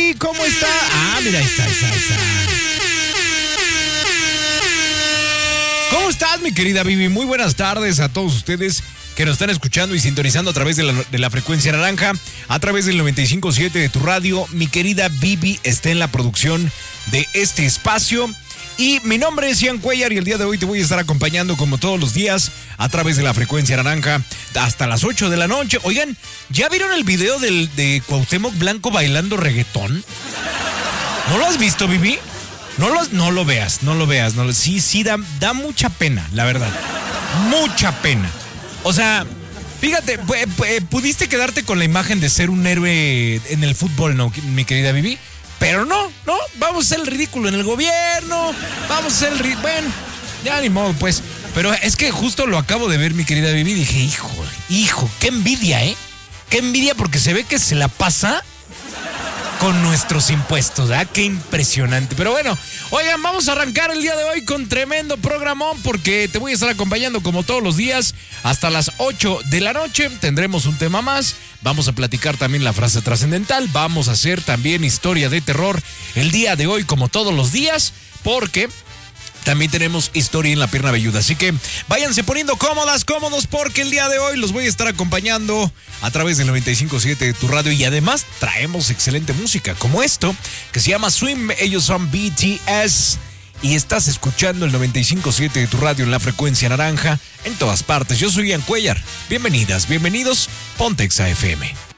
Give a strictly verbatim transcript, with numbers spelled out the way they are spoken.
Vivi, ¿cómo está? Ah, mira, ahí está, ahí está, ahí está. ¿Cómo estás, mi querida Vivi? Muy buenas tardes a todos ustedes que nos están escuchando y sintonizando a través de la, de la frecuencia naranja, a través del noventa y cinco punto siete de tu radio. Mi querida Vivi está en la producción de este espacio. Y mi nombre es Ian Cuellar y el día de hoy te voy a estar acompañando como todos los días a través de la frecuencia naranja hasta las ocho de la noche. Oigan, ¿ya vieron el video del, de Cuauhtémoc Blanco bailando reggaetón? ¿No lo has visto, Vivi? No lo, no lo veas, no lo veas. No lo, sí, sí, da, da mucha pena, la verdad. Mucha pena. O sea, fíjate, pudiste quedarte con la imagen de ser un héroe en el fútbol, ¿no, mi querida Vivi? Pero no, no, vamos a hacer el ridículo en el gobierno, vamos a hacer el ridículo, bueno, ya ni modo, pues. Pero es que justo lo acabo de ver, mi querida Vivi, y dije, hijo, hijo, qué envidia, ¿eh? Qué envidia porque se ve que se la pasa con nuestros impuestos, ¿verdad? Qué impresionante. Pero bueno, oigan, vamos a arrancar el día de hoy con tremendo programón porque te voy a estar acompañando como todos los días hasta las ocho de la noche. Tendremos un tema más. Vamos a platicar también la frase trascendental. Vamos a hacer también historia de terror el día de hoy como todos los días porque también tenemos historia en la pierna velluda. Así que váyanse poniendo cómodas, cómodos, porque el día de hoy los voy a estar acompañando a través del noventa y cinco punto siete de tu radio. Y además traemos excelente música, como esto, que se llama Swim. Ellos son B T S. Y estás escuchando el noventa y cinco punto siete de tu radio en la frecuencia naranja, en todas partes. Yo soy Ian Cuellar. Bienvenidas, bienvenidos. Ponte Exa F M.